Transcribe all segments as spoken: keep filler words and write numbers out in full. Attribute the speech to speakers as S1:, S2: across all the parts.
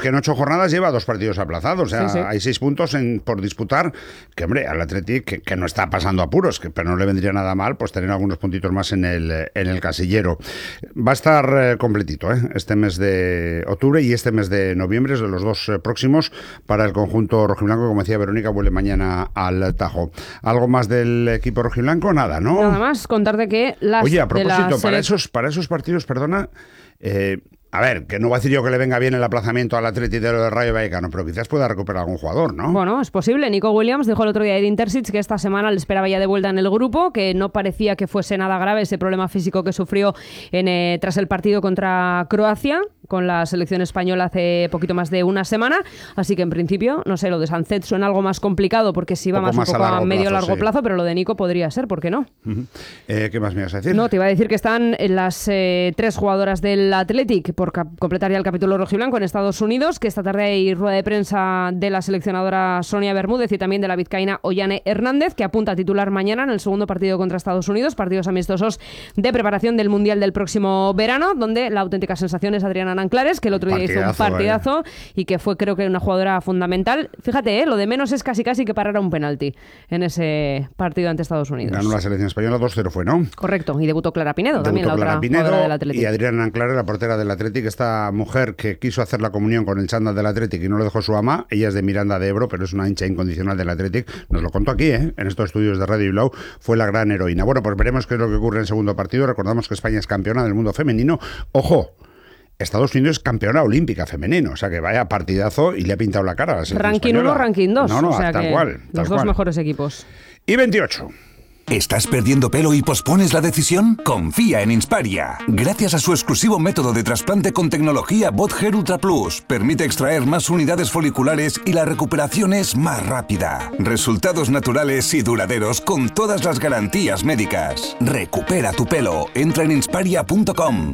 S1: que en ocho jornadas lleva dos partidos aplazados. O sea,
S2: sí, sí.
S1: hay seis puntos en, por disputar. Que, hombre, al Athletic, que, que no está pasando apuros, que, pero no le vendría nada mal pues tener algunos puntitos más en el, en el casillero. Va a estar eh, completito ¿eh? este mes de octubre y este mes de noviembre, es de los dos eh, próximos para el conjunto rojiblanco. Como decía Verónica, vuelve mañana al Tajo. ¿Algo más del equipo rojiblanco? Nada, ¿no?
S2: Nada más, contarte que las...
S1: Oye, a propósito,
S2: de
S1: para,
S2: sele-
S1: esos, para esos partidos, perdona... Eh, A ver, que no va a decir yo que le venga bien el aplazamiento al Atleti de lo del Rayo Vallecano, pero quizás pueda recuperar algún jugador, ¿no?
S2: Bueno, es posible. Nico Williams dijo el otro día de Intersic que esta semana le esperaba ya de vuelta en el grupo, que no parecía que fuese nada grave ese problema físico que sufrió en, eh, tras el partido contra Croacia, con la selección española hace poquito más de una semana. Así que en principio, no sé, lo de Sánchez suena algo más complicado porque sí va
S1: Poco
S2: más,
S1: más
S2: un
S1: a
S2: poco a,
S1: largo
S2: medio
S1: plazo,
S2: largo
S1: sí.
S2: plazo, pero lo de Nico podría ser, ¿por qué no?
S1: Uh-huh. eh, ¿Qué más me ibas a decir?
S2: No, te iba a decir que están las eh, tres jugadoras del Athletic por cap- completar ya el capítulo rojiblanco en Estados Unidos, que esta tarde hay rueda de prensa de la seleccionadora Sonia Bermúdez y también de la vizcaína Ollane Hernández, que apunta a titular mañana en el segundo partido contra Estados Unidos, partidos amistosos de preparación del Mundial del próximo verano, donde la auténtica sensación es Adriana Nanclares, que el otro día hizo un partidazo vale. y que fue, creo que, una jugadora fundamental. Fíjate, ¿eh? Lo de menos es casi casi que parara un penalti en ese partido ante Estados Unidos.
S1: Ganó la selección española dos cero fue, ¿no?
S2: Correcto, y debutó Clara Pinedo,
S1: debutó
S2: también la
S1: Clara
S2: otra
S1: Pinedo
S2: jugadora del Athletic.
S1: Y Adriana Nanclares, la portera del Athletic, esta mujer que quiso hacer la comunión con el chándal del Athletic y no lo dejó su ama. Ella es de Miranda de Ebro, pero es una hincha incondicional del Athletic. Nos lo contó aquí, ¿eh? En estos estudios de Radio Bilbao. Fue la gran heroína. Bueno, pues veremos qué es lo que ocurre en el segundo partido. Recordamos que España es campeona del mundo femenino. ¡Ojo! Estados Unidos es campeona olímpica femenino, o sea que vaya partidazo y le ha pintado la cara a la selección
S2: Ranking uno, ranking dos.
S1: No, no,
S2: o sea
S1: tal
S2: que
S1: cual. Tal
S2: los dos
S1: cual.
S2: mejores equipos.
S1: Y veintiocho.
S3: ¿Estás perdiendo pelo y pospones la decisión? Confía en Insparia. Gracias a su exclusivo método de trasplante con tecnología Bot Hair Ultra Plus, permite extraer más unidades foliculares y la recuperación es más rápida. Resultados naturales y duraderos con todas las garantías médicas. Recupera tu pelo. Entra en insparia punto com.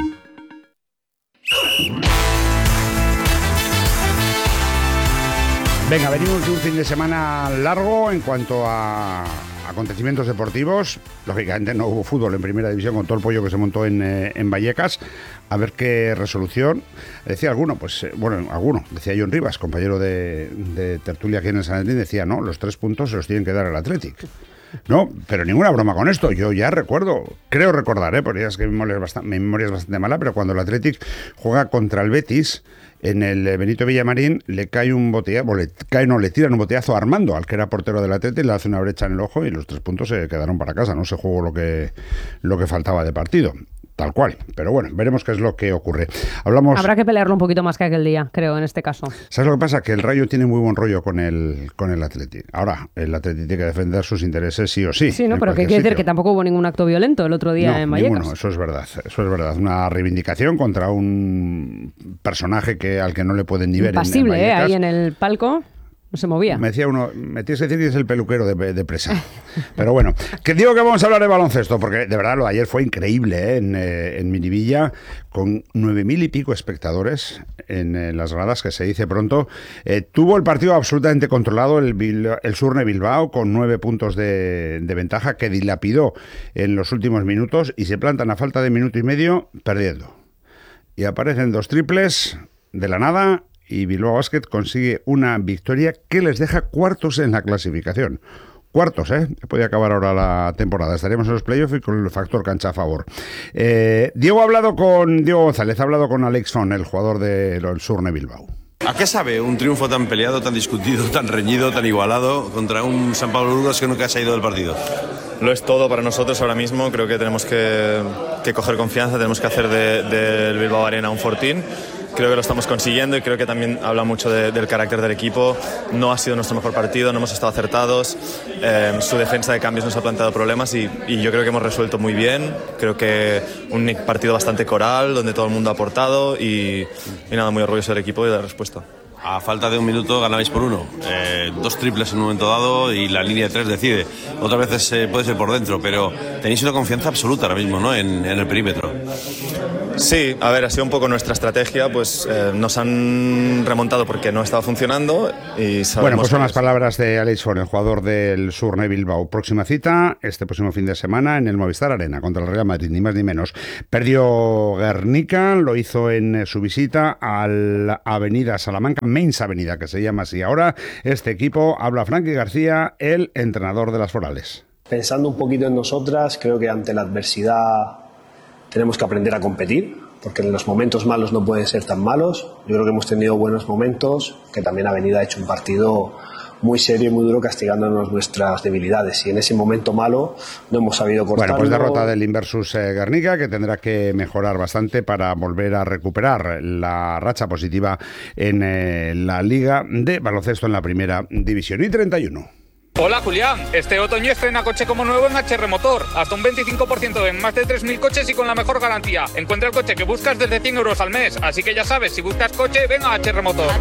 S1: Venga, venimos de un fin de semana largo en cuanto a acontecimientos deportivos. Lógicamente no hubo fútbol en primera división con todo el pollo que se montó en, eh, en Vallecas. A ver qué resolución. Decía alguno, pues eh, bueno, alguno, decía John Rivas, compañero de, de tertulia aquí en el Sanedrín, decía, no, los tres puntos se los tienen que dar al Athletic. No, pero ninguna broma con esto. Yo ya recuerdo, creo recordar, ¿eh? porque es que mi memoria es bastante, mi memoria es bastante mala, pero cuando el Athletic juega contra el Betis, en el Benito Villamarín le cae un botellazo, le cae, no, le tiran un botellazo a Armando, al que era portero del Athletic, le hace una brecha en el ojo y los tres puntos se quedaron para casa. No se jugó lo que, lo que faltaba de partido. Tal cual, pero bueno, veremos qué es lo que ocurre. Hablamos...
S2: Habrá que pelearlo un poquito más que aquel día, creo, en este caso.
S1: ¿Sabes lo que pasa? Que el Rayo tiene muy buen rollo con el con el Athletic. Ahora, el Athletic tiene que defender sus intereses sí o sí.
S2: Sí, ¿no? Pero que quiere decir que tampoco hubo ningún acto violento el otro día
S1: no,
S2: en Vallecas.
S1: Ninguno, eso es verdad, eso es verdad. Una reivindicación contra un personaje que al que no le pueden ni ver.
S2: Impasible,
S1: en, en
S2: ¿eh? Ahí en el palco. No se movía.
S1: Me decía uno, me tienes que decir que es el peluquero de, de presa. Pero bueno, que digo que vamos a hablar de baloncesto, porque de verdad lo de ayer fue increíble, ¿eh? en, eh, en Minivilla, con nueve mil y pico espectadores en, en las gradas, que se dice pronto. Eh, tuvo el partido absolutamente controlado el, el Surne Bilbao, con nueve puntos de, de ventaja, que dilapidó en los últimos minutos y se plantan a falta de minuto y medio perdiendo. Y aparecen dos triples de la nada y Bilbao Basket consigue una victoria que les deja cuartos en la clasificación. Cuartos, ¿eh? Puede acabar ahora la temporada. Estaremos en los playoffs y con el factor cancha a favor. Eh, Diego ha hablado con Diego González, ha hablado con Alex Fon, el jugador del Surne Bilbao.
S4: ¿A qué sabe un triunfo tan peleado, tan discutido, tan reñido, tan igualado contra un San Pablo Burgos que nunca se ha ido del partido?
S5: Lo es todo para nosotros ahora mismo. Creo que tenemos que, que coger confianza, tenemos que hacer del de, de Bilbao Arena un fortín. Creo que lo estamos consiguiendo y creo que también habla mucho de, del carácter del equipo. No ha sido nuestro mejor partido, no hemos estado acertados. Eh, su defensa de cambios nos ha planteado problemas y, y yo creo que hemos resuelto muy bien. Creo que un partido bastante coral, donde todo el mundo ha aportado y, y nada, muy orgulloso del equipo y de la respuesta.
S4: A falta de un minuto ganabais por uno. Eh, dos triples en un momento dado y la línea de tres decide. Otras veces eh, puede ser por dentro, pero tenéis una confianza absoluta ahora mismo, ¿no? En, en el perímetro.
S5: Sí, a ver, ha sido un poco nuestra estrategia, pues eh, nos han remontado porque no estaba funcionando y sabemos...
S1: Bueno, pues son
S5: que
S1: las
S5: es...
S1: palabras de Alex Font, el jugador del Surne Bilbao. Próxima cita, este próximo fin de semana en el Movistar Arena contra el Real Madrid, ni más ni menos. Perdió Guernica, lo hizo en su visita a la Avenida Salamanca, Mains Avenida, que se llama así. Ahora este equipo habla Frankie García, el entrenador de las Forales.
S6: Pensando un poquito en nosotras, creo que ante la adversidad tenemos que aprender a competir, porque en los momentos malos no pueden ser tan malos. Yo creo que hemos tenido buenos momentos, que también Avenida ha hecho un partido muy serio y muy duro castigándonos nuestras debilidades, y en ese momento malo no hemos sabido cortarlo.
S1: Bueno, pues derrota del Inversus eh, Guernica, que tendrá que mejorar bastante para volver a recuperar la racha positiva en eh, la Liga de Baloncesto en la Primera División. Y treinta y uno.
S7: Hola Julián, este otoño estrena coche como nuevo en H R Motor, hasta un veinticinco por ciento en más de tres mil coches y con la mejor garantía. Encuentra el coche que buscas desde cien euros al mes, así que ya sabes, si buscas coche, ven a H R Motor.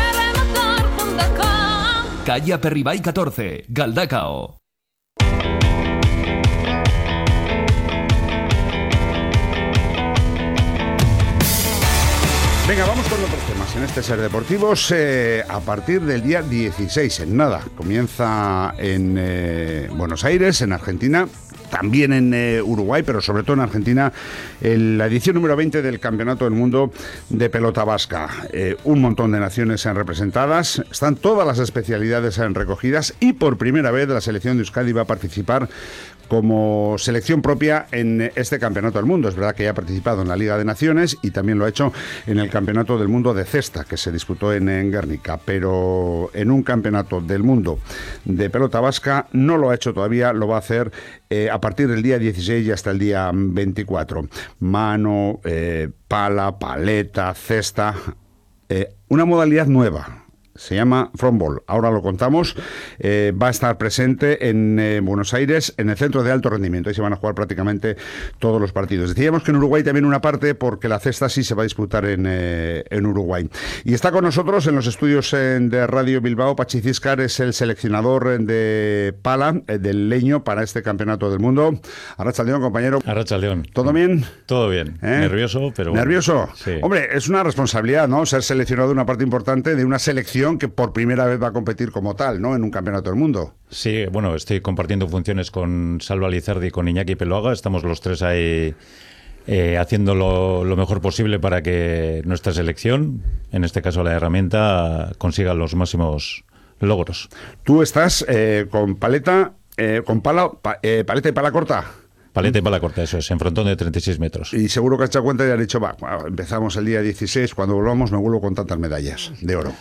S8: Calle Aperribay catorce, Galdacao.
S1: Venga, vamos con otros temas en este Ser Deportivos. Eh, a partir del día dieciséis, en nada, comienza en eh, Buenos Aires, en Argentina, también en eh, Uruguay, pero sobre todo en Argentina, en la edición número veinte del Campeonato del Mundo de Pelota Vasca. Eh, un montón de naciones representadas, están todas las especialidades recogidas y por primera vez la selección de Euskadi va a participar como selección propia en este Campeonato del Mundo. Es verdad que ya ha participado en la Liga de Naciones y también lo ha hecho en el Campeonato del Mundo de Cesta, que se disputó en, en Guernica, pero en un Campeonato del Mundo de Pelota Vasca no lo ha hecho todavía, lo va a hacer eh, a partir del día dieciséis y hasta el día veinticuatro. Mano, eh, pala, paleta, cesta, eh, una modalidad nueva. Se llama Frontball, ahora lo contamos. Eh, va a estar presente en eh, Buenos Aires, en el Centro de Alto Rendimiento. Ahí se van a jugar prácticamente todos los partidos. Decíamos que en Uruguay también una parte, porque la cesta sí se va a disputar en, eh, en Uruguay. Y está con nosotros en los estudios eh, de Radio Bilbao, Patxi Ciscar, es el seleccionador de pala, eh, del leño, para este Campeonato del Mundo. Arratsaldeón, compañero.
S9: Arratsaldeón.
S1: ¿Todo bien?
S9: Todo bien.
S1: ¿Eh?
S9: Nervioso, pero...
S1: ¿Nervioso?
S9: Sí.
S1: Hombre, es una responsabilidad, ¿no? Ser seleccionado de una parte importante de una selección que por primera vez va a competir como tal, ¿no? En un Campeonato del Mundo.
S9: Sí, bueno, estoy compartiendo funciones con Salva Lizardi y con Iñaki Peloaga. Estamos los tres ahí eh, haciendo lo, lo mejor posible para que nuestra selección, en este caso la herramienta, consiga los máximos logros.
S1: Tú estás eh, con paleta, eh, con pala, pa, eh, paleta y pala corta.
S9: Paleta y pala corta, eso es, en frontón de treinta y seis metros.
S1: Y seguro que has hecho cuenta y has dicho, va, empezamos el día dieciséis, cuando volvamos me vuelvo con tantas medallas de oro.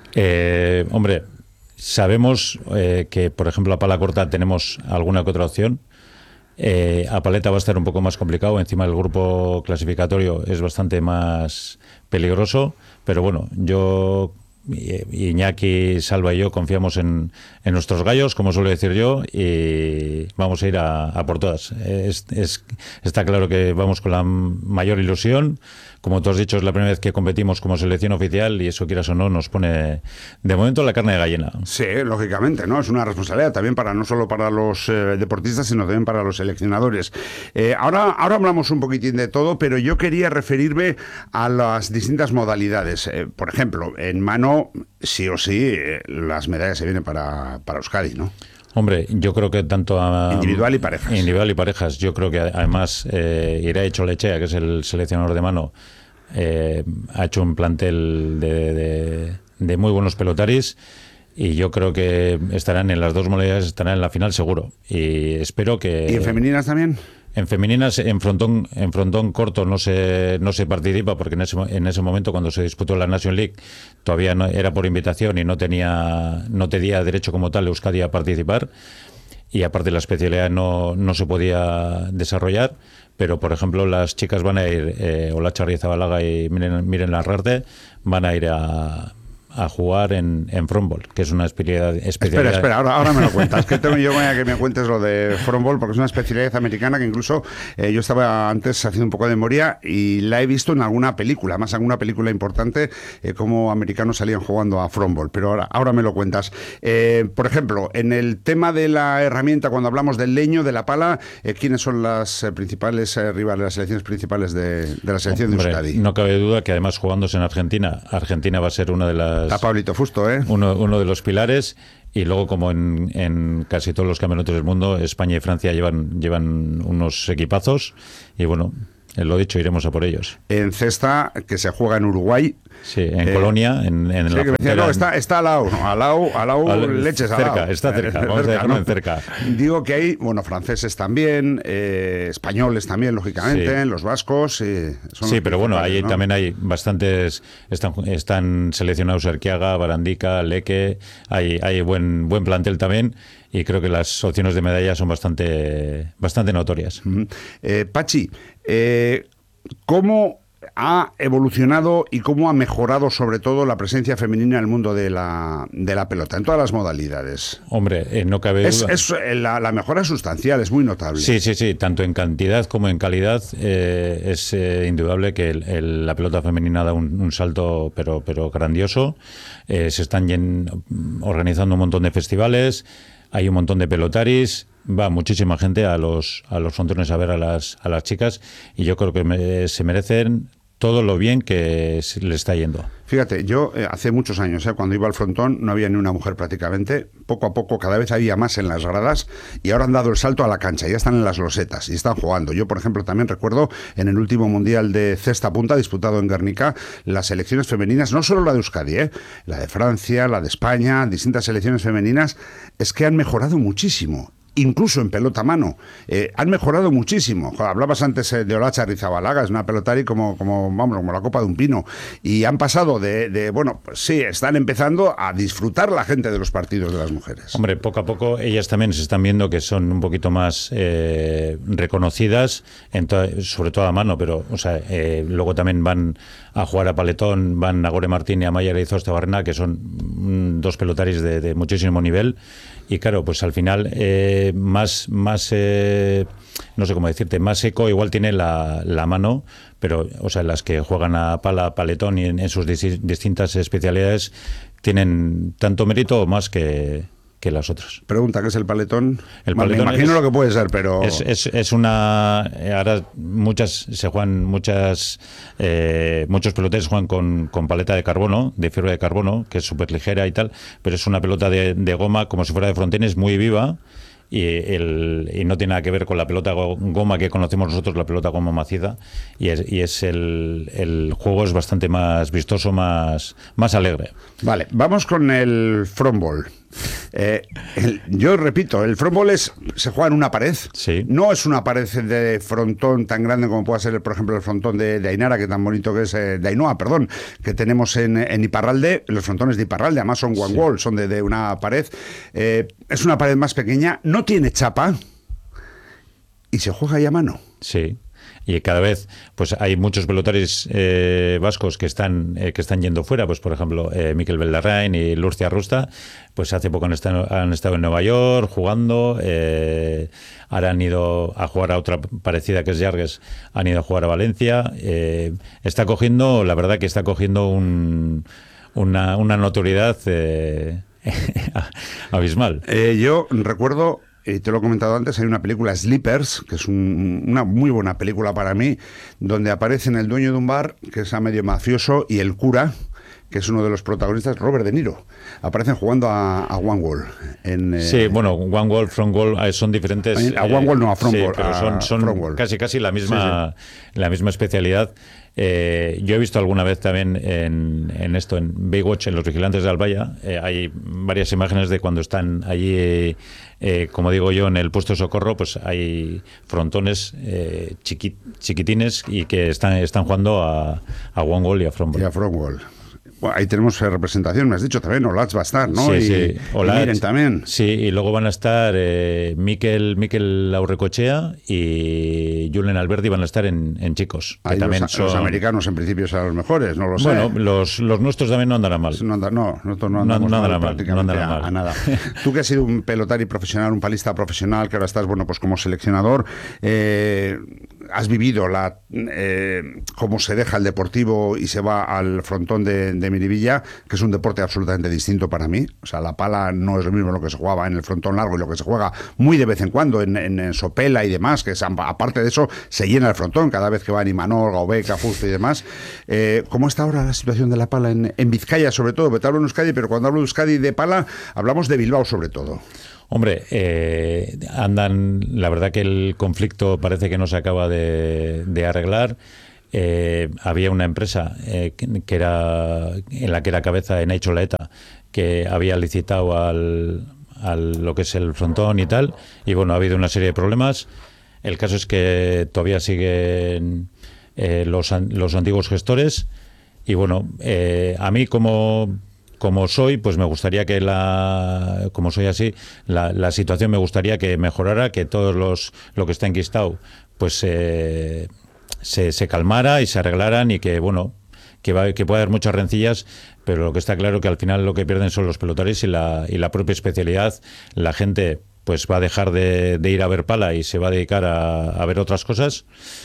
S9: Eh, hombre, sabemos eh, que, por ejemplo, a pala corta tenemos alguna que otra opción. Eh, a paleta va a estar un poco más complicado. Encima el grupo clasificatorio es bastante más peligroso. Pero bueno, yo, Iñaki, Salva y yo confiamos en, en nuestros gallos, como suelo decir yo, y vamos a ir a, a por todas. Es, es, está claro que vamos con la mayor ilusión. Como tú has dicho, es la primera vez que competimos como selección oficial y eso, quieras o no, nos pone de momento la carne de gallina.
S1: Sí, lógicamente, ¿no? Es una responsabilidad también para no solo para los eh, deportistas, sino también para los seleccionadores. Eh, ahora, ahora hablamos un poquitín de todo, pero yo quería referirme a las distintas modalidades. Eh, por ejemplo, en mano, sí o sí, eh, las medallas se vienen para, para Euskadi, ¿no?
S9: Hombre, yo creo que tanto a...
S1: Individual y parejas.
S9: Individual y parejas. Yo creo que además eh, Irae Cholechea, que es el seleccionador de mano, eh, ha hecho un plantel de, de, de muy buenos pelotaris y yo creo que estarán en las dos modalidades, estarán en la final seguro. Y espero que...
S1: ¿Y en femeninas también?
S9: En femeninas, en frontón, en frontón corto no se no se participa porque en ese en ese momento cuando se disputó la Nation League todavía no era por invitación y no tenía no tenía derecho como tal Euskadi a participar y aparte la especialidad no no se podía desarrollar, pero por ejemplo las chicas van a ir eh, Olatxa Arrizabalaga y Miren, Miren Larrarte van a ir a a jugar en, en frontball, que es una especialidad. especialidad.
S1: Espera, espera, ahora, ahora me lo cuentas. Que tengo yo a que me cuentes lo de frontball, porque es una especialidad americana que incluso eh, yo estaba antes haciendo un poco de memoria y la he visto en alguna película, más alguna película importante, eh, como americanos salían jugando a frontball, pero ahora, ahora me lo cuentas. Eh, por ejemplo, en el tema de la herramienta, cuando hablamos del leño, de la pala, eh, ¿quiénes son las eh, principales eh, rivales, las selecciones principales de, de la selección
S9: Hombre,
S1: de Euskadi?
S9: No cabe duda que además jugándose en Argentina, Argentina va a ser una de las...
S1: Está Pablito Fusto, ¿eh?
S9: Uno, uno de los pilares, y luego como en, en casi todos los campeonatos del mundo, España y Francia llevan, llevan unos equipazos, y bueno, lo dicho, iremos a por ellos.
S1: En cesta, que se juega en Uruguay.
S9: Sí, en
S1: eh,
S9: Colonia, en, en
S1: sí,
S9: la
S1: que me decía,
S9: frontera.
S1: No, está, está al lado, al lado, al lado,
S9: Al-
S1: leches al
S9: cerca,
S1: lado.
S9: está cerca, vamos a dejarlo en cerca.
S1: Digo que hay, bueno, franceses también, eh, españoles también, lógicamente,
S9: Sí.
S1: los vascos. Eh, son
S9: Sí,
S1: los
S9: pero bueno, ahí
S1: principales, ¿no?
S9: también hay bastantes, están, están seleccionados Arqueaga, Barandica, Leque, hay, hay buen, buen plantel también, y creo que las opciones de medalla son bastante, bastante notorias.
S1: Ujú. Eh, Pachi, eh, ¿cómo ha evolucionado y cómo ha mejorado sobre todo la presencia femenina en el mundo de la, de la pelota, en todas las modalidades?
S9: Hombre, eh, no cabe
S1: Es,
S9: duda.
S1: es, eh, la, la mejora es sustancial, es muy notable.
S9: Sí, sí, sí, tanto en cantidad como en calidad eh, es eh, indudable que el- el- la pelota femenina da un, un salto pero, pero grandioso. Eh, se están llen- organizando un montón de festivales, hay un montón de pelotaris, va muchísima gente a los a los frontones a ver a las a las chicas, y yo creo que me- se merecen todo lo bien que se le está yendo.
S1: Fíjate, yo eh, hace muchos años, eh, cuando iba al frontón, no había ni una mujer prácticamente. Poco a poco, cada vez había más en las gradas y ahora han dado el salto a la cancha. Ya están en las losetas y están jugando. Yo, por ejemplo, también recuerdo en el último Mundial de Cesta Punta, disputado en Guernica, las selecciones femeninas, no solo la de Euskadi, eh, la de Francia, la de España, distintas selecciones femeninas, es que han mejorado muchísimo. Incluso en pelota a mano, eh, han mejorado muchísimo. Joder, hablabas antes eh, de Olacha Rizabalaga, es una pelotari como, como, vamos, como la copa de un pino. Y han pasado de, de, bueno, pues sí, están empezando a disfrutar la gente de los partidos de las mujeres.
S9: Hombre, poco a poco ellas también se están viendo que son un poquito más eh, reconocidas, en to- sobre todo a mano, pero o sea, eh, luego también van a jugar a paletón, van a Gore Martín y a Maya Leizoste Barna, que son mm, dos pelotaris de, de muchísimo nivel. Y claro, pues al final eh, más, más eh, no sé cómo decirte, más eco igual tiene la, la mano, pero o sea, las que juegan a pala, paletón y en, en sus dis- distintas especialidades tienen tanto mérito o más que, que las otras.
S1: Pregunta, ¿qué es el paletón?
S9: El
S1: Bueno,
S9: paletón
S1: me imagino
S9: es-
S1: lo que puede ser, pero...
S9: Es, es, es una... eh, Ahora muchas se juegan, muchas eh, muchos peloteros juegan con, con paleta de carbono, de fibra de carbono, que es súper ligera y tal, pero es una pelota de, de goma como si fuera de frontenes, muy viva, y, el, y no tiene nada que ver con la pelota go- goma que conocemos nosotros, la pelota goma maciza, y es, y es el, el juego es bastante más vistoso, más, más alegre.
S1: Vale, vamos con el frontball. Eh, el- yo repito, el frontball es, se juega en una pared.
S9: Sí.
S1: No es una pared de frontón tan grande como pueda ser, por ejemplo, el frontón de, de Ainara, que tan bonito que es, eh, de Ainhoa, perdón, que tenemos en, en Iparralde. Los frontones de Iparralde, además son one wall, son de, de una pared. Eh, es una pared más pequeña, no tiene chapa y se juega ahí a mano.
S9: Sí. Y cada vez pues hay muchos pelotaris eh, vascos que están eh, que están yendo fuera, pues por ejemplo eh, Mikel Beldarrain y Lurcia Rusta, pues hace poco han estado, han estado en Nueva York jugando, eh, ahora han ido a jugar a otra parecida que es Yargues, han ido a jugar a Valencia, eh, está cogiendo, la verdad que está cogiendo un, una, una notoriedad eh, abismal.
S1: Eh, yo recuerdo, y te lo he comentado antes, hay una película, Sleepers, que es un- una muy buena película para mí, donde aparecen el dueño de un bar, que es a medio mafioso, y el cura, que es uno de los protagonistas, Robert De Niro. Aparecen jugando a, a One Wall. En, eh,
S9: Sí, bueno, One Wall, Front Wall eh, son diferentes.
S1: A One Wall no, a Front
S9: sí,
S1: Wall,
S9: pero
S1: a
S9: son, son
S1: Front Wall.
S9: casi casi la misma, la misma especialidad. Eh, yo he visto alguna vez también en, en esto, en Baywatch, en Los Vigilantes de Albaya, eh, hay varias imágenes de cuando están allí, eh, eh, como digo yo, en el puesto de socorro, pues hay frontones eh, chiqui- chiquitines y que están, están jugando a, a One Wall y a Front Wall.
S1: Y a Front Wall. bueno, ahí tenemos representación, me has dicho también, Olats va a estar, ¿no?
S9: Sí,
S1: y,
S9: sí. Olats,
S1: y Miren también.
S9: Sí, y luego van a estar eh, Mikel, Mikel Aurrecochea y Julen Alberdi van a estar en, en chicos. Que
S1: Ahí
S9: también
S1: los,
S9: son...
S1: los americanos en principio serán los mejores, no lo sé.
S9: Bueno, los, los nuestros también no andarán mal.
S1: No, anda, no, nosotros no andamos
S9: no, no
S1: mal,
S9: andarán mal,
S1: prácticamente
S9: no andarán
S1: a,
S9: mal.
S1: a nada. Tú que has sido un pelotari profesional, un palista profesional, que ahora estás, bueno, pues como seleccionador, eh, has vivido la eh, cómo se deja el deportivo y se va al frontón de, de Miribilla, que es un deporte absolutamente distinto para mí. O sea, la pala no es lo mismo lo que se jugaba en el frontón largo y lo que se juega muy de vez en cuando en, en, en Sopela y demás, que es, aparte de eso se llena el frontón cada vez que van Imanol, Gaubeca, Justo y demás. Eh, ¿Cómo está ahora la situación de la pala en, en Vizcaya, sobre todo? Porque te hablo en Euskadi, pero cuando hablo de Euskadi y de pala, hablamos de Bilbao sobre todo.
S9: Hombre, eh, andan, la verdad que el conflicto parece que no se acaba de, de arreglar. Eh, había una empresa eh, que, que era en la que era cabeza en Echoleta, que había licitado al, al lo que es el frontón y tal, y bueno, ha habido una serie de problemas. El caso es que todavía siguen eh, los, los antiguos gestores, y bueno, eh, a mí como... Como soy, pues me gustaría que la, como soy así, la, la situación me gustaría que mejorara, que todos los, lo que está enquistado, pues eh, se, se calmara y se arreglaran y que, bueno, que, va, que puede haber muchas rencillas, pero lo que está claro que al final lo que pierden son los pelotaris y la, y la propia especialidad. La gente pues va a dejar de, de ir a ver pala y se va a dedicar a, a ver otras cosas.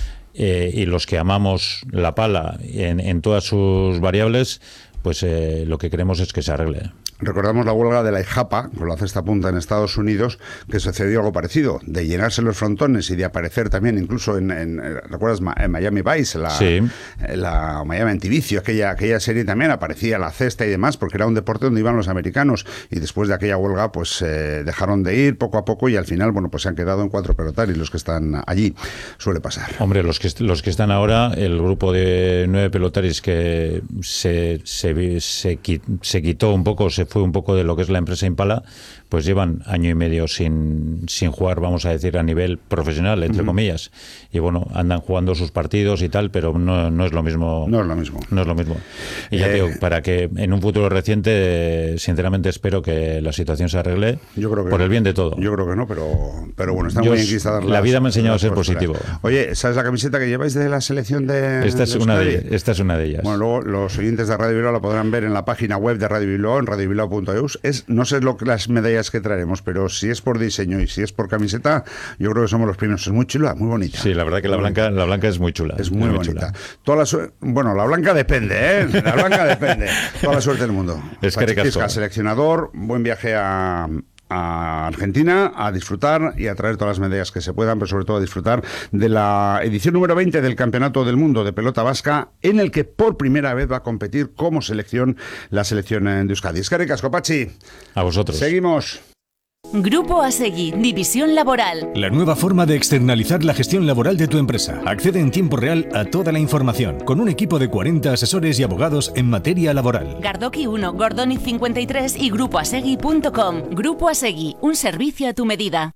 S9: Eh, y los que amamos la pala en, en todas sus variables, pues eh, lo que queremos es que se arregle.
S1: Recordamos la huelga de la IJAPA, con la cesta punta en Estados Unidos, que sucedió algo parecido, de llenarse los frontones y de aparecer también incluso en, en ¿recuerdas? En Miami Vice, la,
S9: sí.
S1: la Miami Antivicio, aquella, aquella serie también aparecía la cesta y demás, porque era un deporte donde iban los americanos, y después de aquella huelga pues eh, dejaron de ir poco a poco y al final, bueno, pues se han quedado en cuatro pelotaris los que están allí. Suele pasar.
S9: Hombre, los que, los que están ahora, el grupo de nueve pelotaris que se, se, se, se quitó un poco, se fue un poco de lo que es la empresa Impala, pues llevan año y medio sin, sin jugar, vamos a decir, a nivel profesional, entre uh-huh. comillas. Y bueno, andan jugando sus partidos y tal, pero no, no es lo mismo.
S1: No es lo mismo.
S9: No es lo mismo. Y ya eh, digo, para que en un futuro reciente, sinceramente espero que la situación se arregle
S1: yo creo que
S9: por
S1: no.
S9: el bien de todo.
S1: Yo creo que no, pero, pero bueno, están
S9: yo,
S1: muy enquistadas.
S9: La vida me ha enseñado a ser
S1: posturas.
S9: positivo.
S1: Oye, ¿sabes la camiseta que lleváis de la selección de
S9: esta es,
S1: de
S9: una de, esta es una de ellas.
S1: Bueno, luego los oyentes de Radio Bilbao la podrán ver en la página web de Radio Bilbao, en radio bilbao punto e u. Es, no sé lo que las medallas que traeremos, pero si es por diseño y si es por camiseta, yo creo que somos los primeros. Es muy chula, muy bonita.
S9: Sí, la verdad que la blanca, la blanca es muy chula.
S1: Es muy, muy bonita.
S9: Chula.
S1: Toda la su- bueno, la blanca depende, ¿eh? La blanca depende. Toda la suerte del mundo.
S9: Es que
S1: Pachichisca, seleccionador, buen viaje a... a Argentina, a disfrutar y a traer todas las medallas que se puedan, pero sobre todo a disfrutar de la edición número veinte del Campeonato del Mundo de Pelota Vasca, en el que por primera vez va a competir como selección la selección de Euskadi. Eskerrik asko, Pachi.
S9: A vosotros.
S1: Seguimos.
S10: Grupo Asegui, División Laboral.
S11: La nueva forma de externalizar la gestión laboral de tu empresa. Accede en tiempo real a toda la información, con un equipo de cuarenta asesores y abogados en materia laboral.
S10: Gardoki uno, Gordoniz cincuenta y tres y grupo asegui punto com. Grupo Asegui, un servicio a tu medida.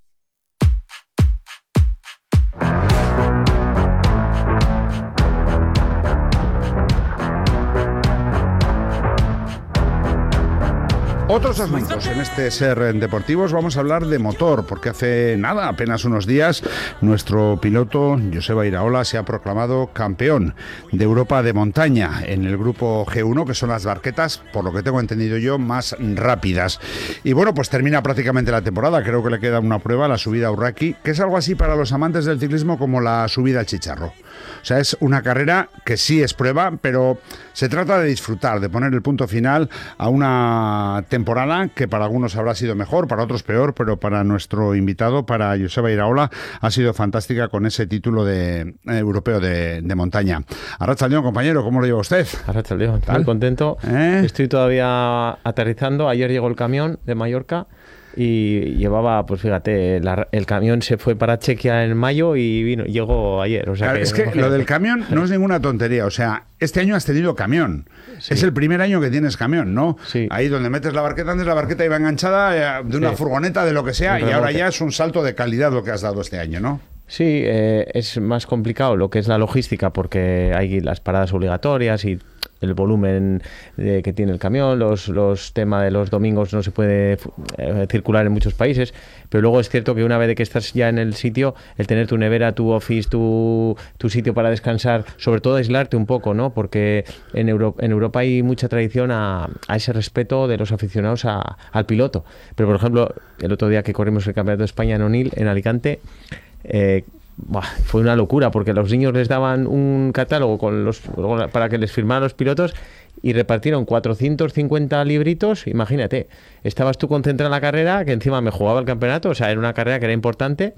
S1: Otros asuntos en este Ser Deportivos. Vamos a hablar de motor, porque hace nada, apenas unos días, nuestro piloto Joseba Iraola se ha proclamado campeón de Europa de montaña en el grupo G uno, que son las barquetas, por lo que tengo entendido yo, más rápidas. Y bueno, pues termina prácticamente la temporada. Creo que le queda una prueba, la subida a Urraki, que es algo así para los amantes del ciclismo como la subida al Chicharro. O sea, es una carrera que sí es prueba, pero se trata de disfrutar, de poner el punto final a una temporada que para algunos habrá sido mejor, para otros peor, pero para nuestro invitado, para Joseba Iraola, ha sido fantástica con ese título de eh, europeo de, de montaña. Arratsaldeon, compañero, ¿cómo lo lleva usted?
S12: Arratsaldeon, muy contento. ¿Eh? Estoy todavía aterrizando. Ayer llegó el camión de Mallorca y llevaba, pues fíjate, la, el camión se fue para Chequia en mayo y vino, llegó ayer. O sea
S1: claro,
S12: que,
S1: es que lo del camión no es ninguna tontería. O sea, este año has tenido camión. Sí. Es el primer año que tienes camión, ¿no?
S12: Sí.
S1: Ahí donde metes la barqueta, antes la barqueta iba enganchada de una sí. furgoneta, de lo que sea, y ahora ya es un salto de calidad lo que has dado este año, ¿no?
S12: Sí, eh, es más complicado lo que es la logística porque hay las paradas obligatorias y el volumen eh, que tiene el camión, los, los temas de los domingos no se puede eh, circular en muchos países, pero luego es cierto que una vez de que estás ya en el sitio, el tener tu nevera, tu office, tu, tu sitio para descansar, sobre todo aislarte un poco, ¿no? Porque en, Euro, en Europa hay mucha tradición a, a ese respeto de los aficionados a, al piloto. Pero, por ejemplo, el otro día que corrimos el Campeonato de España en Onil, en Alicante, eh, Buah, fue una locura porque los niños les daban un catálogo con los para que les firmaran los pilotos y repartieron cuatrocientos cincuenta libritos. Imagínate, estabas tú concentrado en la carrera, que encima me jugaba el campeonato, o sea, era una carrera que era importante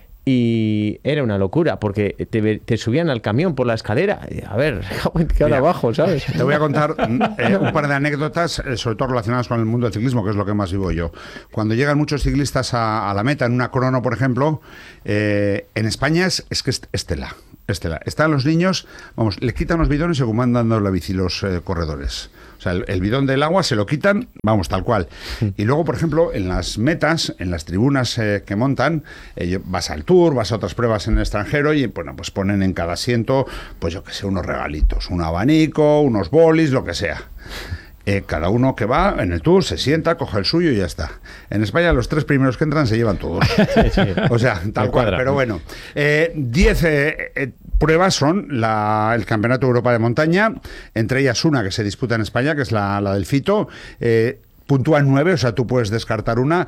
S12: y era una locura porque te, te subían al camión por la escalera. A ver, que ahora abajo, ¿sabes?
S1: Te voy a contar eh, un par de anécdotas, eh, sobre todo relacionadas con el mundo del ciclismo, que es lo que más vivo yo. Cuando llegan muchos ciclistas a, a la meta, en una crono, por ejemplo, eh, en España es, es que es estela. Estela. Están los niños, vamos, le quitan los bidones y como andan dando la bici los eh, corredores. O sea, el, el bidón del agua se lo quitan, vamos, tal cual. Y luego, por ejemplo, en las metas, en las tribunas eh, que montan, eh, vas al Tour, vas a otras pruebas en el extranjero y, bueno, pues ponen en cada asiento, pues yo qué sé, unos regalitos, un abanico, unos bolis, lo que sea. Eh, cada uno que va en el Tour se sienta, coge el suyo y ya está. En España los tres primeros que entran se llevan todos. Sí, sí. O sea, tal cual. Pero bueno, eh, diez eh, eh, pruebas son la, el Campeonato de Europa de Montaña, entre ellas una que se disputa en España, que es la, la del Fito. Eh, Puntúan nueve, o sea, tú puedes descartar una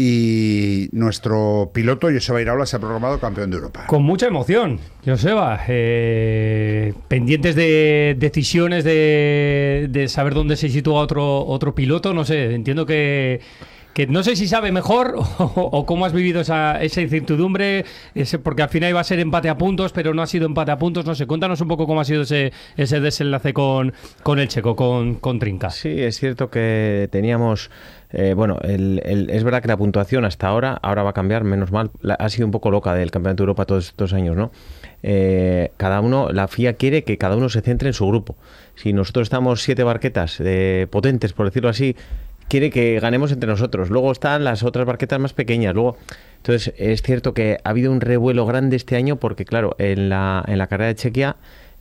S1: y nuestro piloto, Joseba Iraola, se ha programado campeón de Europa.
S13: Con mucha emoción, Joseba. Eh, pendientes de decisiones de, de saber dónde se sitúa otro, otro piloto, no sé, entiendo que... que no sé si sabe mejor o, o cómo has vivido esa, esa incertidumbre, ese, porque al final iba a ser empate a puntos, pero no ha sido empate a puntos, no sé, cuéntanos un poco cómo ha sido ese, ese desenlace con, con el checo, con, con Trinca.
S12: Sí, es cierto que teníamos, eh, bueno, el, el, es verdad que la puntuación hasta ahora, ahora va a cambiar, menos mal, la, ha sido un poco loca del Campeonato de Europa todos estos años, ¿no? Eh, cada uno, la F I A quiere que cada uno se centre en su grupo. Si nosotros estamos siete barquetas eh, potentes, por decirlo así, quiere que ganemos entre nosotros. Luego están las otras barquetas más pequeñas. Luego, entonces es cierto que ha habido un revuelo grande este año porque, claro, en la, en la carrera de Chequia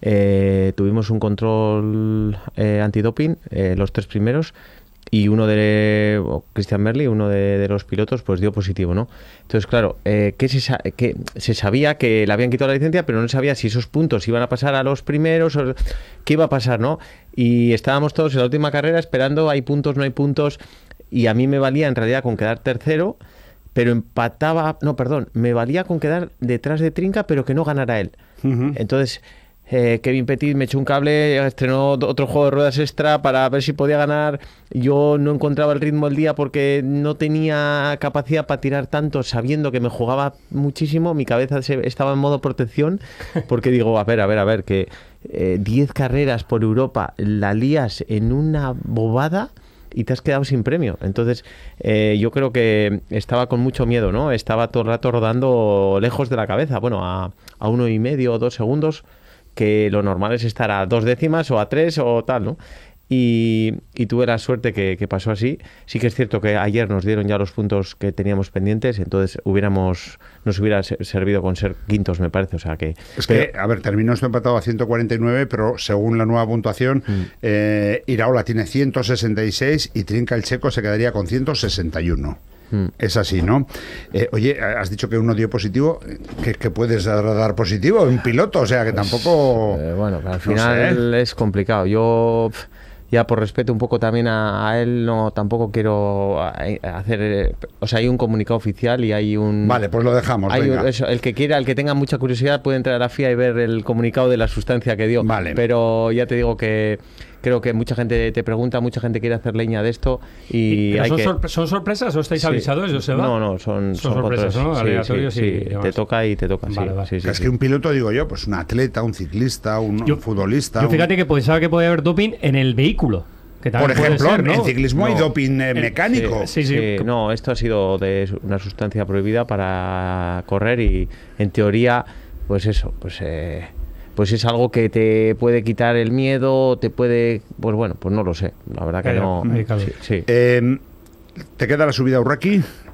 S12: eh, tuvimos un control eh, antidoping, eh, los tres primeros, y uno de Christian Merli, uno de, de los pilotos, pues dio positivo, ¿no? Entonces, claro, eh, que, se, que se sabía que le habían quitado la licencia, pero no se sabía si esos puntos iban a pasar a los primeros o qué iba a pasar, ¿no? Y estábamos todos en la última carrera esperando, hay puntos, no hay puntos, y a mí me valía en realidad con quedar tercero, pero empataba, no, perdón, me valía con quedar detrás de Trinca, pero que no ganara él. Uh-huh. Entonces... Eh, Kevin Petit me echó un cable, estrenó otro juego de ruedas extra para ver si podía ganar. Yo no encontraba el ritmo del día porque no tenía capacidad para tirar tanto, sabiendo que me jugaba muchísimo. Mi cabeza se, estaba en modo protección porque digo, a ver, a ver, a ver, que diez eh, carreras por Europa la lías en una bobada y te has quedado sin premio. Entonces eh, yo creo que estaba con mucho miedo, ¿no? Estaba todo el rato rodando lejos de la cabeza, bueno, a, a uno y medio o dos segundos, que lo normal es estar a dos décimas o a tres o tal, ¿no? Y, y tuve la suerte que, que pasó así. Sí que es cierto que ayer nos dieron ya los puntos que teníamos pendientes, entonces hubiéramos nos hubiera servido con ser quintos, me parece. O sea que
S1: es
S12: pero,
S1: que, a ver, terminó esto empatado a ciento cuarenta y nueve, pero según la nueva puntuación, mm. eh, Iraola tiene ciento sesenta y seis y Trinca, el checo, se quedaría con ciento sesenta y uno. Es así, ¿no? Eh, oye, has dicho que uno dio positivo, que, que puedes dar, dar positivo un piloto, o sea que tampoco...
S12: Eh, bueno, al final no sé. Es complicado. Yo, ya por respeto un poco también a, a él, no tampoco quiero hacer... O sea, hay un comunicado oficial y hay un...
S1: Vale, pues lo dejamos,
S12: hay
S1: venga.
S12: Un, eso, el que quiera, el que tenga mucha curiosidad puede entrar a la F I A y ver el comunicado de la sustancia que dio.
S1: Vale.
S12: Pero ya te digo que... Creo que mucha gente te pregunta, mucha gente quiere hacer leña de esto y
S13: ¿Pero
S12: hay
S13: son,
S12: que...
S13: sorpre- ¿Son sorpresas o estáis sí. avisados, Joseba?
S12: No, no, son,
S13: son, son sorpresas, ¿no? Aleatorios
S12: sí,
S13: sí,
S12: sí,
S13: y
S12: te toca y te toca,
S13: vale,
S12: sí,
S13: vale.
S12: sí, sí.
S1: Es
S12: sí.
S1: que un piloto, digo yo, pues un atleta, un ciclista, un,
S13: yo,
S1: un futbolista...
S13: Yo fíjate
S1: un...
S13: que pensaba que podía haber doping en el vehículo. Que
S1: Por ejemplo,
S13: ser, ¿no?
S1: en ciclismo
S12: no.
S1: hay doping eh, mecánico.
S12: Sí, sí, sí. Sí, no, esto ha sido de una sustancia prohibida para correr y en teoría, pues eso, pues... Eh, pues es algo que te puede quitar el miedo, te puede... Pues bueno, pues no lo sé. La verdad que
S13: claro,
S12: no...
S13: Sí,
S12: sí.
S1: Eh, ¿Te queda la subida a Urraqui?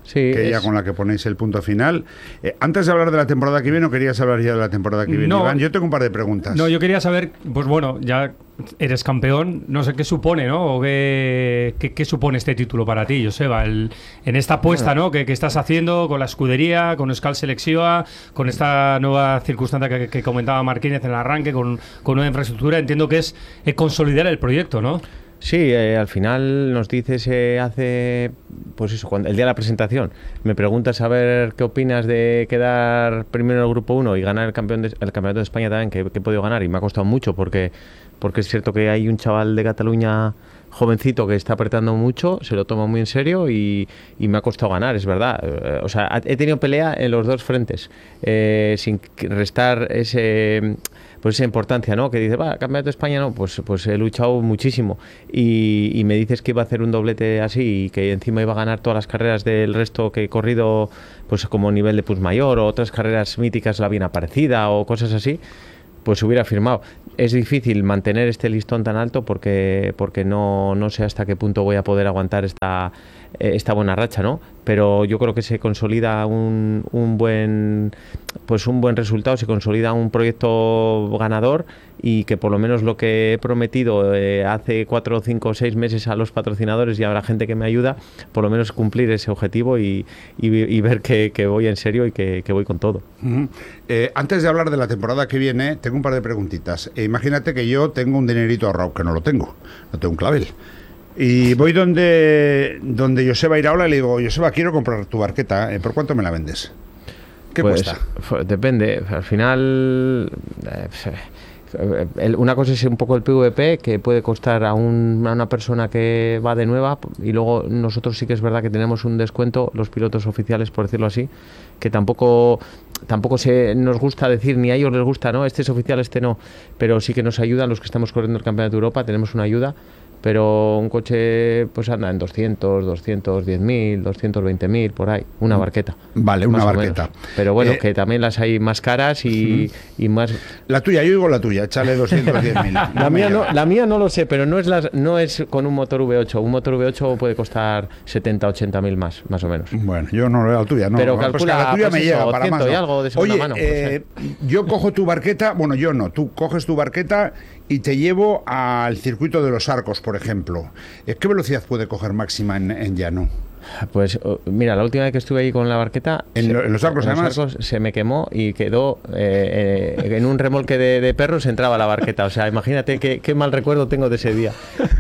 S12: Sí,
S1: que
S12: es...
S1: ya con la que ponéis el punto final. Eh, antes de hablar de la temporada que viene, ¿o querías hablar ya de la temporada que viene,
S13: no,
S1: Iván? Yo tengo un par de preguntas.
S13: No, yo quería saber, pues bueno, ya eres campeón, no sé qué supone, ¿no? O qué, qué, qué supone este título para ti, Joseba, el, en esta apuesta, ¿no? Que, que estás haciendo con la escudería, con Euskal Selección, con esta nueva circunstancia que, que comentaba Marquínez en el arranque, con, con nueva infraestructura. Entiendo que es, es consolidar el proyecto, ¿no?
S12: Sí, eh, al final nos dices eh, hace, pues eso, cuando, el día de la presentación, me preguntas a ver qué opinas de quedar primero en el grupo uno y ganar el, campeón de, el campeonato de España también, que, que he podido ganar, y me ha costado mucho porque, porque es cierto que hay un chaval de Cataluña jovencito que está apretando mucho, se lo toma muy en serio y, y me ha costado ganar, es verdad. Eh, o sea, he tenido pelea en los dos frentes, eh, sin restar ese... pues esa importancia, ¿no? Que dice, va, campeonato de España, no, pues, pues he luchado muchísimo y, y me dices que iba a hacer un doblete así y que encima iba a ganar todas las carreras del resto que he corrido, pues como nivel de Pusmayor o otras carreras míticas, la bien aparecida o cosas así, pues hubiera firmado. Es difícil mantener este listón tan alto porque, porque no, no sé hasta qué punto voy a poder aguantar esta, esta buena racha, ¿no? Pero yo creo que se consolida un, un buen pues un buen resultado, se consolida un proyecto ganador y que por lo menos lo que he prometido eh, hace cuatro, cinco, seis meses a los patrocinadores y habrá gente que me ayuda, por lo menos cumplir ese objetivo y, y, y ver que, que voy en serio y que, que voy con todo.
S1: Uh-huh. Eh, antes de hablar de la temporada que viene, tengo un par de preguntitas. Eh, imagínate que yo tengo un dinerito ahorrado, que no lo tengo, no tengo un clavel. Y voy donde, donde Joseba Iraola y le digo, Joseba, quiero comprar tu barqueta, ¿eh? ¿Por cuánto me la vendes? ¿Qué
S12: pues,
S1: cuesta?
S12: F- depende, al final... Eh, una cosa es un poco el P V P, que puede costar a, un, a una persona que va de nueva, y luego nosotros sí que es verdad que tenemos un descuento, los pilotos oficiales, por decirlo así, que tampoco tampoco se nos gusta decir, ni a ellos les gusta, ¿no? Este es oficial, este no, pero sí que nos ayudan los que estamos corriendo el Campeonato de Europa, tenemos una ayuda, pero un coche pues anda en doscientos, doscientos diez mil, doscientos veinte mil, por ahí, una barqueta.
S1: Vale, una barqueta.
S12: Pero bueno,
S1: eh,
S12: que también las hay más caras y, uh-huh. y más...
S1: La tuya, yo digo la tuya, échale doscientos diez mil.
S12: No la, mía no, la mía no lo sé, pero no es, las, no es con un motor V ocho. Un motor V ocho puede costar setenta, ochenta mil más, más o menos.
S1: Bueno, yo no lo veo la tuya, no.
S12: Pero
S1: pues
S12: calcula,
S1: la tuya
S12: pues
S1: me
S12: eso,
S1: llega para más.
S12: Y
S1: ¿no?
S12: algo de segunda
S1: Oye,
S12: mano,
S1: eh,
S12: pues, eh.
S1: yo cojo tu barqueta, bueno, yo no, tú coges tu barqueta y te llevo al circuito de los Arcos, por ejemplo. ¿Qué velocidad puede coger máxima en, en llano?
S12: Pues mira, la última vez que estuve ahí con la barqueta,
S1: en, se, en los Arcos
S12: en
S1: además,
S12: los Arcos se me quemó y quedó eh, eh, en un remolque de, de perros entraba la barqueta. O sea, imagínate qué, qué mal recuerdo tengo de ese día.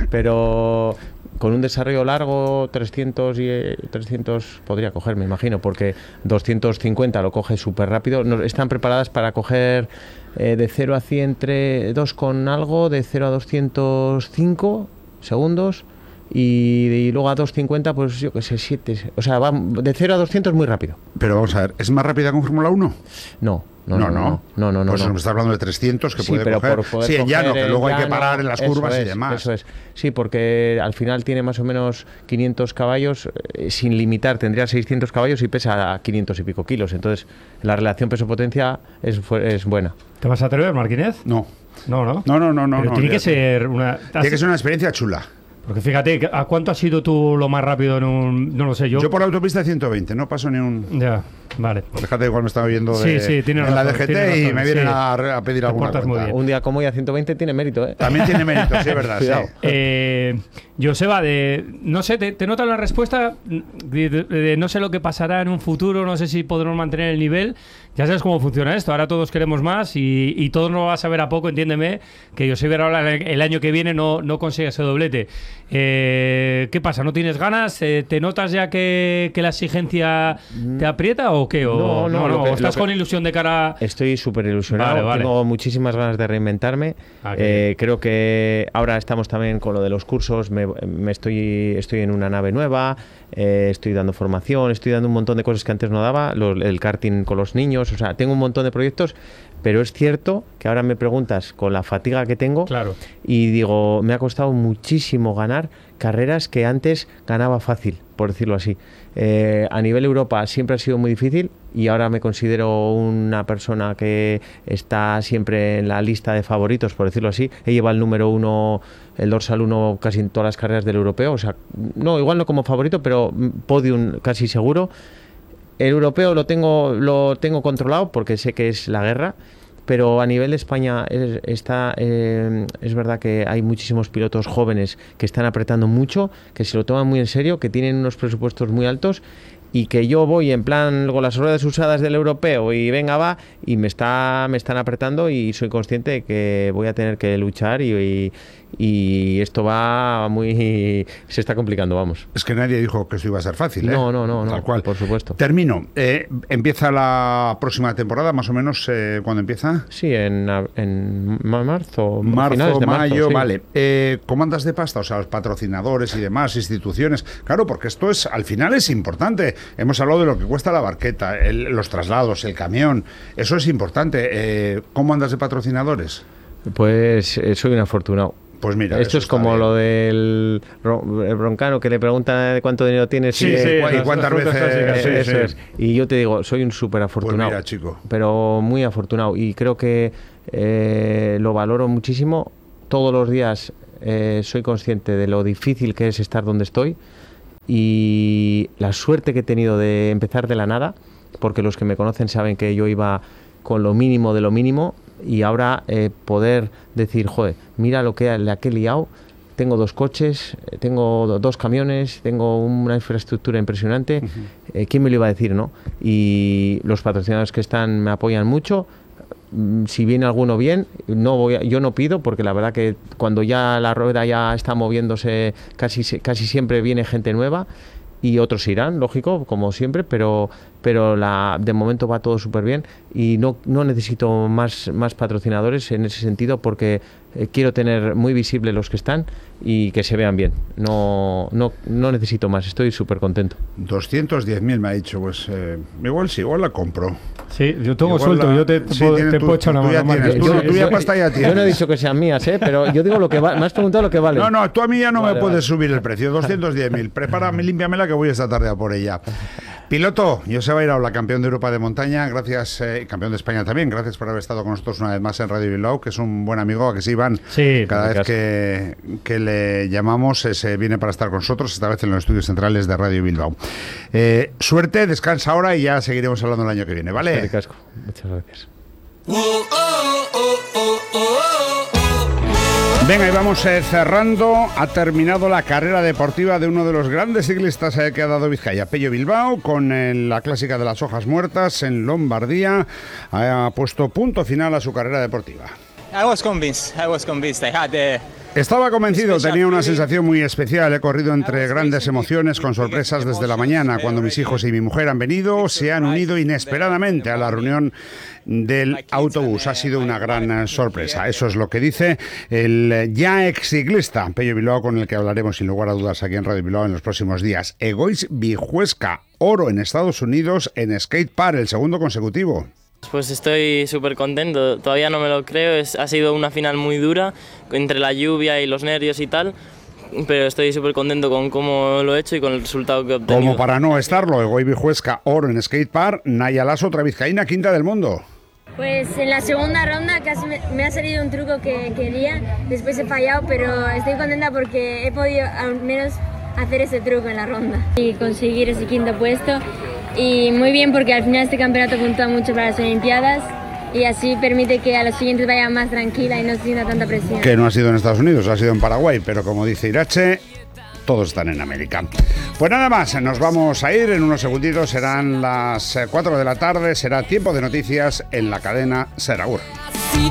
S12: Pero con un desarrollo largo, trescientos y trescientos podría coger, me imagino, porque doscientos cincuenta lo coge súper rápido. No, están preparadas para coger eh, de cero a cien entre dos con algo, de cero a doscientos cinco segundos. Y, y luego a doscientos cincuenta, pues yo que sé, siete. O sea, va de cero a doscientos muy rápido.
S1: Pero vamos a ver, ¿es más rápida que un Fórmula uno?
S12: No. No, no, no. no, no, no
S1: pues
S12: no.
S1: me está hablando de trescientos que
S12: sí,
S1: puede
S12: pero
S1: coger.
S12: Por poder
S1: sí, en llano, que luego
S12: llano,
S1: hay que parar en las curvas
S12: es,
S1: y demás.
S12: Eso es. Sí, porque al final tiene más o menos quinientos caballos, eh, sin limitar, tendría seiscientos caballos y pesa quinientos y pico kilos. Entonces, la relación peso-potencia es, es buena.
S13: ¿Te vas a atrever, Marquínez?
S1: No.
S13: No, no.
S1: No, no, no. no
S13: pero
S1: no,
S13: tiene
S1: no,
S13: que ser una...
S1: Tiene que ser una experiencia chula.
S13: Porque fíjate, ¿a cuánto has sido tú lo más rápido en un...? No lo sé, yo...
S1: Yo por la autopista ciento veinte, no paso ni un...
S13: Ya, vale.
S1: Déjate, igual me estaba viendo de,
S13: sí, sí, tiene
S1: en
S13: razón,
S1: la D G T y me vienen
S13: sí.
S1: a, a pedir
S13: Te
S1: alguna cuenta.
S13: muy bien.
S12: Un día como hoy a ciento veinte tiene mérito, ¿eh?
S1: También tiene mérito, sí, es verdad.
S12: Cuidado.
S1: Sí.
S13: Eh, Joseba, de, no sé, te, te nota la respuesta de, de, de no sé lo que pasará en un futuro, no sé si podremos mantener el nivel. Ya sabes cómo funciona esto, ahora todos queremos más y, y todos nos va a saber a poco, entiéndeme, que Joseba Iraola el año que viene no, no consigue ese doblete. Eh, ¿Qué pasa? ¿No tienes ganas? Eh, ¿Te notas ya que, que la exigencia te aprieta o qué? O,
S12: no, no,
S13: no, no
S12: que,
S13: ¿estás
S12: que,
S13: con ilusión de cara...?
S12: Estoy súper ilusionado,
S13: vale, vale.
S12: Tengo muchísimas ganas de reinventarme.
S13: Ah,
S12: eh, creo que ahora estamos también con lo de los cursos, me, me estoy, estoy en una nave nueva, eh, estoy dando formación, estoy dando un montón de cosas que antes no daba, lo, el karting con los niños, proyectos, o sea, tengo un montón de proyectos, pero es cierto que ahora me preguntas con la fatiga que tengo
S13: claro.
S12: y digo, me ha costado muchísimo ganar carreras que antes ganaba fácil, por decirlo así. Eh, a nivel Europa siempre ha sido muy difícil y ahora me considero una persona que está siempre en la lista de favoritos, por decirlo así. He llevado el número uno, el dorsal uno casi en todas las carreras del europeo, o sea, no, igual no como favorito, pero podium casi seguro. El europeo lo tengo, lo tengo controlado porque sé que es la guerra, pero a nivel de España es, está, eh, es verdad que hay muchísimos pilotos jóvenes que están apretando mucho, que se lo toman muy en serio, que tienen unos presupuestos muy altos y que yo voy en plan con las ruedas usadas del europeo y venga va y me está me están apretando y soy consciente de que voy a tener que luchar y, y, y esto va muy se está complicando, vamos.
S1: Es que nadie dijo que esto iba a ser fácil, ¿eh?
S12: No, no, no,
S1: tal
S12: no,
S1: cual.
S12: Por supuesto.
S1: Termino. Eh, ¿Empieza la próxima temporada, más o menos, eh, cuándo empieza?
S12: Sí, en, en marzo.
S1: Marzo,
S12: de
S1: mayo,
S12: marzo, sí.
S1: vale. Eh, ¿Cómo andas de pasta? O sea, los patrocinadores y demás, instituciones. Claro, porque esto es, al final es importante. Hemos hablado de lo que cuesta la barqueta, el, los traslados, el camión. Eso es importante. Eh, ¿Cómo andas de patrocinadores?
S12: Pues eh, soy un afortunado.
S1: Pues mira,
S12: esto es como bien. Lo del Broncano que le pregunta cuánto dinero tienes
S1: sí,
S12: y,
S1: sí,
S12: eh,
S1: y cuántas veces.
S12: Eh,
S1: sí,
S12: eso
S1: sí.
S12: es. Y yo te digo, soy un súper afortunado.
S1: Pues mira, chico.
S12: Pero muy afortunado. Y creo que eh, lo valoro muchísimo. Todos los días eh, soy consciente de lo difícil que es estar donde estoy. Y la suerte que he tenido de empezar de la nada, porque los que me conocen saben que yo iba con lo mínimo de lo mínimo y ahora eh, poder decir, joder, mira lo que la que he liado, tengo dos coches, tengo dos camiones, tengo una infraestructura impresionante, uh-huh. eh, ¿quién me lo iba a decir, no? Y los patrocinadores que están me apoyan mucho. Si viene alguno bien, no voy a, yo no pido, porque la verdad que cuando ya la rueda ya está moviéndose, casi, casi siempre viene gente nueva y otros irán, lógico, como siempre, pero, pero la, de momento va todo súper bien y no, no necesito más, más patrocinadores en ese sentido porque eh, quiero tener muy visible los que están y que se vean bien. No, no, no necesito más, estoy súper contento.
S1: doscientos diez mil me ha dicho, pues eh, igual sí, igual la compro.
S13: Sí, yo tengo
S1: igual
S13: suelto,
S1: la,
S13: yo te, te,
S1: sí,
S13: puedo, te
S1: tú,
S13: puedo echar una mano.
S1: Yo,
S12: yo,
S1: tú ya pasta ya tienes.
S12: Yo no he dicho que sean mías, ¿eh? Pero yo digo lo que va, me has preguntado lo que vale.
S1: No, no, tú a mí ya no
S12: vale,
S1: me puedes
S12: vale.
S1: subir el precio, doscientos diez mil. Prepárame, límpiamela que voy esta tarde a por ella. Piloto, Joseba Iraola, campeón de Europa de montaña, gracias, eh, campeón de España también, gracias por haber estado con nosotros una vez más en Radio Bilbao, que es un buen amigo, a que sí, Iván.
S13: Sí,
S1: cada vez que, que le llamamos eh, se viene para estar con nosotros, esta vez en los estudios centrales de Radio Bilbao. Eh, suerte, descansa ahora y ya seguiremos hablando el año que viene, ¿vale?
S12: Sí, casco. Muchas gracias.
S1: Venga, y vamos eh, cerrando. Ha terminado la carrera deportiva de uno de los grandes ciclistas eh, que ha dado Vizcaya, Pello Bilbao, con eh, la clásica de las hojas muertas en Lombardía. Ha puesto punto final a su carrera deportiva.
S14: I was convinced. I was convinced. I had the
S1: Estaba convencido, tenía una sensación muy especial. He corrido entre grandes emociones, con sorpresas desde la mañana. Cuando mis hijos y mi mujer han venido, se han unido inesperadamente a la reunión del autobús. Ha sido una gran sorpresa. Eso es lo que dice el ya ex ciclista Pello Bilbao, con el que hablaremos sin lugar a dudas aquí en Radio Bilbao en los próximos días. Egoitz Vijuesca, oro en Estados Unidos en skate park, el segundo consecutivo.
S15: Pues estoy súper contento, todavía no me lo creo, es, ha sido una final muy dura, entre la lluvia y los nervios y tal, pero estoy súper contento con cómo lo he hecho y con el resultado que he obtenido.
S1: Como para no estarlo, Egoitz Vijuesca, oro en skate park, Naya Lasso, otra vizcaína, quinta del mundo.
S16: Pues en la segunda ronda casi me, me ha salido un truco que quería, después he fallado, pero estoy contenta porque he podido al menos hacer ese truco en la ronda y conseguir ese quinto puesto. Y muy bien porque al final este campeonato puntúa mucho para las Olimpiadas y así permite que a los siguientes vaya más tranquila y no sienta tanta presión.
S1: Que no ha sido en Estados Unidos, ha sido en Paraguay, pero como dice Irache, todos están en América. Pues nada más, nos vamos a ir en unos segunditos, serán las cuatro de la tarde, será tiempo de noticias en la cadena Ser Agur.